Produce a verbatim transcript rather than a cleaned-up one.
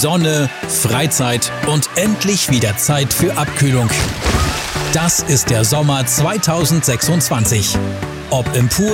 Sonne, Freizeit und endlich wieder Zeit für Abkühlung. Das ist der Sommer zweitausendsechsundzwanzig. Ob im Pool